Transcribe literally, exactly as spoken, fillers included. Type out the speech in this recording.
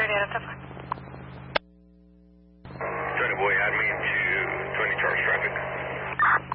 Straight out of the Try to boy, I mean,